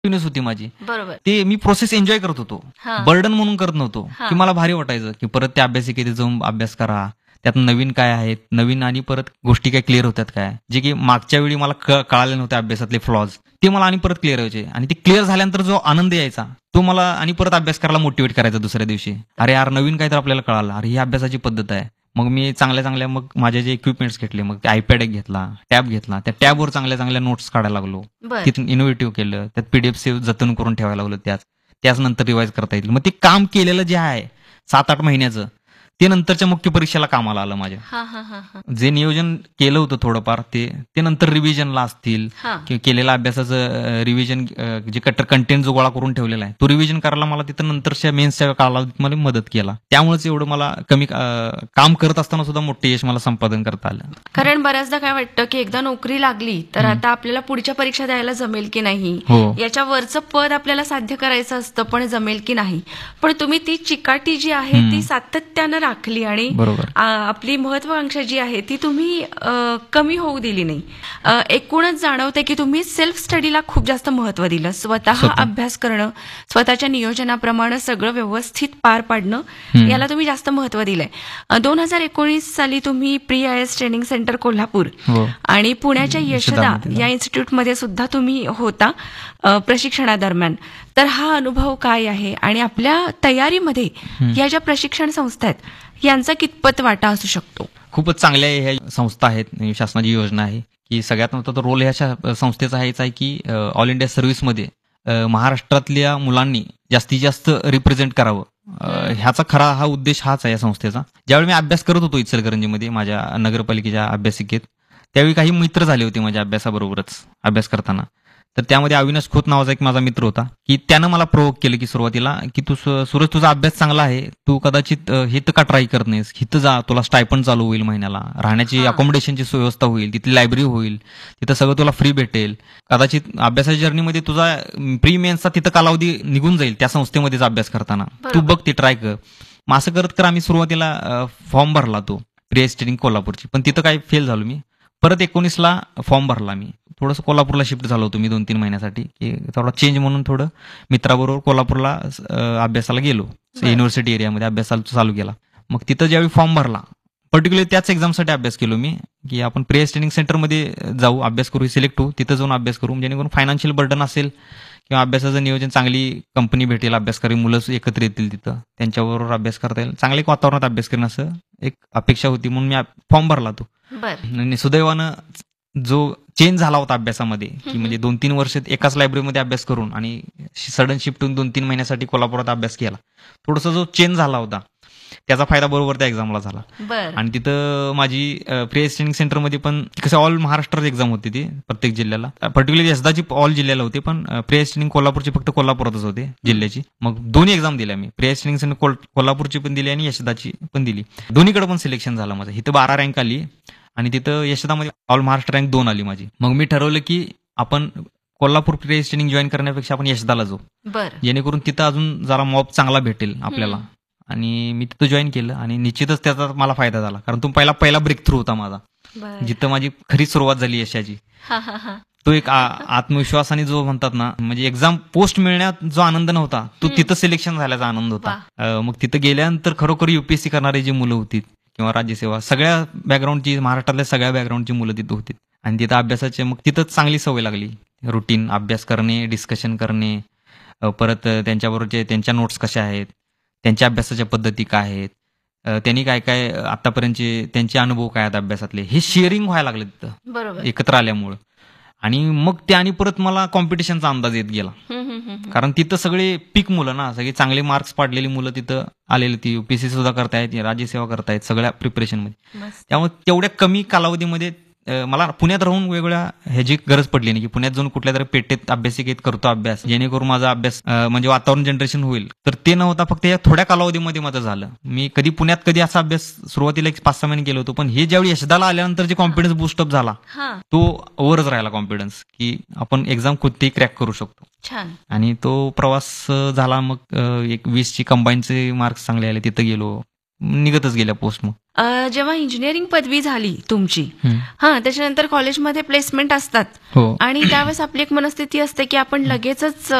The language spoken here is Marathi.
कंटिन्यूस होती माझी. बरोबर. ते मी प्रोसेस एन्जॉय करत होतो, हां. बर्डन म्हणून करत नव्हतो, हां. की मला भारी वाटायचं की परत त्या अभ्यासिकेत जाऊन अभ्यास करा, त्यात नवीन काय आहेत, नवीन आणि परत गोष्टी काय क्लिअर होतात काय, जे की मागच्या वेळी मला कळाले नव्हते अभ्यासातले फ्लॉज, ते मला आणि परत क्लिअर व्हायचे. आणि ते क्लिअर झाल्यानंतर जो आनंद यायचा तो मला आणि परत अभ्यास करायला मोटिवेट करायचा दुसऱ्या दिवशी. अरे यार नवीन काय तर आपल्याला कळालं, अरे ही अभ्यासाची पद्धत आहे. मग मी चांगल्या चांगल्या मग माझे जे इक्विपमेंट्स घेतले, मग आयपॅड एक घेतला, टॅब घेतला, त्या टॅबवर चांगल्या चांगल्या नोट्स काढायला लागलो, बर. तिथून इनोव्हेटिव्ह केलं, त्यात पीडीएफ सेव्ह जतन करून ठेवायला लागलो, त्याच नंतर रिवाइज करता येईल. मग ते काम केलेलं जे आहे 7-8 महिन्याचं ते नंतरच्या मुख्य परीक्षेला कामाला आलं माझ्या. हा हा हा हा. जे नियोजन केलं होतं थोडंफार ते नंतर रिव्हिजनला असतील, हा. केलेल्या अभ्यासाचं रिव्हिजन, जे कंटेंट जो गोळा करून ठेवलेला आहे तो रिव्हिजन करायला मला तिथं नंतरच्या मेन्सच्या कालावधीत मला मदत केला. त्यामुळेच एवढं मला कमी काम करत असताना सुद्धा मोठे यश मला संपादन करता आलं. कारण बऱ्याचदा काय वाटतं की एकदा नोकरी लागली तर आता आपल्याला पुढच्या परीक्षा द्यायला जमेल की नाही, हो. याच्या वरचं पद आपल्याला साध्य करायचं असतं पण जमेल की नाही. पण तुम्ही ती चिकाटी जी आहे ती सातत्यानं राखली आणि बरोबर. आपली महत्वाकांक्षा जी आहे ती तुम्ही कमी होऊ दिली नाही. एकूणच जाणवते की तुम्ही सेल्फ स्टडीला खूप जास्त महत्व दिलं. स्वतः अभ्यास करणं, स्वतःच्या नियोजनाप्रमाणे सगळं व्यवस्थित पार पाडणं याला तुम्ही जास्त महत्व दिलंय. 2019 साली तुम्ही pre IAS training centre Kolhapur हो. आणि पुण्याच्या यशदा यशदामध्ये. या इन्स्टिट्यूटमध्ये सुद्धा तुम्ही होता प्रशिक्षणादरम्यान. तर हा अनुभव काय आहे आणि आपल्या तयारीमध्ये या ज्या प्रशिक्षण संस्था आहेत यांचा कितपत वाटा असू शकतो? खूपच चांगल्या ह्या संस्था आहेत, शासनाची योजना आहे की सगळ्यात मोठा रोल ह्या संस्थेचा हेच आहे की ऑल इंडिया सर्व्हिसमध्ये महाराष्ट्रातल्या मुलांनी जास्तीत जास्त रिप्रेझेंट करावं. ह्याचा खरा हा उद्देश हाच आहे या संस्थेचा. ज्यावेळी मी अभ्यास करत होतो इचलकरंजीमध्ये माझ्या नगरपालिकेच्या अभ्यासिकेत, त्यावेळी काही मित्र झाले होते माझ्या अभ्यासाबरोबरच अभ्यास करताना. तर त्यामध्ये अविनाश खोत नावाचा एक माझा मित्र होता की त्यानं मला प्रोवोक केलं की सुरुवातीला की तू सूरज तुझा अभ्यास चांगला आहे, तू कदाचित हे तर का ट्राय करत नाहीस, इथं जा, तुला स्टायपंड चालू होईल महिन्याला, राहण्याची अकोमोडेशनची व्यवस्था होईल, तिथली लायब्ररी होईल, तिथं सगळं तुला फ्री भेटेल, कदाचित अभ्यासाच्या जर्नीमध्ये तुझा प्री मेन्सचा तिथं कालावधी निघून जाईल त्या संस्थेमध्येच अभ्यास करताना, तू बघ ते ट्राय कर. मग असं करत कर आम्ही सुरुवातीला फॉर्म भरला तो प्री IAS ट्रेनिंग कोल्हापूरची, पण तिथं काही फेल झालो मी. परत 19ला फॉर्म भरला मी. थोडंसं कोल्हापूरला शिफ्ट झालो होतो मी 2-3 महिन्यासाठी, की थोडा चेंज म्हणून थोडं मित्राबरोबर कोल्हापूरला अभ्यासाला गेलो, युनिव्हर्सिटी एरियामध्ये अभ्यासाला चालू केला. मग तिथं ज्यावेळी फॉर्म भरला, पर्टिक्युलरली त्याच एक्झामसाठी अभ्यास केलो मी की आपण प्री IAS ट्रेनिंग सेंटरमध्ये जाऊ, अभ्यास करू, सिलेक्ट होऊ, तिथं जाऊन अभ्यास करू, जेणेकरून फायनान्शियल बर्डन असेल किंवा अभ्यासाचं नियोजन, चांगली कंपनी भेटेल, अभ्यासकरी मुलं एकत्र येतील तिथं, त्यांच्याबरोबर अभ्यास करता येईल, चांगल्या वातावरणात अभ्यास करेन असं एक अपेक्षा होती, म्हणून मी फॉर्म भरला तो. आणि सुदैवानं जो चेंज झाला होता अभ्यासामध्ये की म्हणजे 2-3 वर्ष एकाच लायब्ररीमध्ये अभ्यास करून आणि सडन शिफ्ट होऊन 2-3 महिन्यासाठी कोल्हापुरात अभ्यास केला, थोडासा जो चेंज झाला होता त्याचा फायदा बरोबर त्या एक्झामला झाला. आणि तिथं माझी प्री IAS ट्रेनिंग सेंटरमध्ये पण कसं ऑल महाराष्ट्रात एक्झाम होती ती, प्रत्येक जिल्ह्याला, पर्टिक्युलरली यशदाची ऑल जिल्ह्याला होती, पण प्री IAS ट्रेनिंग कोल्हापूरची फक्त कोल्हापुरातच होते जिल्ह्याची. मग दोन्ही एक्झाम दिल्या मी, प्री IAS ट्रेनिंग सेंटर कोल्हापूरची पण दिली आणि यशदाची पण दिली. दोन्हीकडे पण सिलेक्शन झालं माझं. इथं 12 रँक आली आणि तिथं यशदामध्ये ऑल महाराष्ट्र रँक 2 आली माझी. मग मी ठरवलं की आपण Kolhapur pre IAS training join करण्यापेक्षा आपण यशदाला जाऊ, जेणेकरून तिथं अजून जरा मॉब चांगला भेटेल आपल्याला. आणि मी तिथं जॉईन केलं आणि निश्चितच त्याचा मला फायदा झाला, कारण तो पहिला ब्रेक थ्रू होता माझा, जिथं माझी खरी सुरुवात झाली यशाची. तो एक आत्मविश्वासाने जो म्हणतात ना, म्हणजे एक्झाम पोस्ट मिळण्यात जो आनंद नव्हता तो तिथं सिलेक्शन झाल्याचा आनंद होता. मग तिथं गेल्यानंतर खरोखर UPSC करणारी जी मुलं होती किंवा राज्यसेवा, सगळ्या बॅकग्राऊंडची, महाराष्ट्रातल्या सगळ्या बॅकग्राऊंडची मुलं तिथं होती आणि तिथं अभ्यासाचे मग तिथंच चांगली सवय लागली. रुटीन अभ्यास करणे, डिस्कशन करणे, परत त्यांच्याबरोबरचे त्यांच्या नोट्स कशा आहेत, त्यांच्या अभ्यासाच्या पद्धती काय आहेत, त्यांनी काय काय आतापर्यंतचे त्यांचे अनुभव काय आहेत अभ्यासातले, हे शेअरिंग व्हायला लागले तिथं एकत्र आल्यामुळं. आणि मग ते आणि परत मला कॉम्पिटिशनचा अंदाज येत गेला, कारण तिथं सगळे पीक मुलं ना, सगळे चांगले मार्क्स पाडलेली मुलं तिथं आलेली, ती UPSC सुद्धा करतायत, राज्यसेवा करतायत, सगळ्या प्रिपरेशनमध्ये. त्यामुळे तेवढ्या कमी कालावधीमध्ये मला पुण्यात राहून वेगवेगळ्या ह्याची गरज पडली नाही की पुण्यात जाऊन कुठल्या तरी पेटेत अभ्यासिकेत करतो अभ्यास, जेणेकरून माझा अभ्यास म्हणजे वातावरण जनरेशन होईल, तर ते न होता फक्त या थोड्या कालावधीमध्ये माझं झालं. मी पुण्यात कधी असा अभ्यास सुरुवातीला 5-6 महिने केलो होतो, पण हे ज्यावेळी यशदाला आल्यानंतर जे कॉन्फिडन्स बूस्टअप झाला तो ओव्हरच राहिला कॉन्फिडन्स, की आपण एक्झाम कोणतीही क्रॅक करू शकतो. आणि तो प्रवास झाला. मग एक 20ची कंबाईनचे मार्क्स चांगले आले, तिथं गेलो, निघतच गेल्या पोस्ट मग. जेव्हा इंजिनिअरिंग पदवी झाली तुमची, हम्म. त्याच्यानंतर कॉलेजमध्ये प्लेसमेंट असतात हो आणि त्यावेळेस आपली एक मनस्थिती असते की आपण लगेचच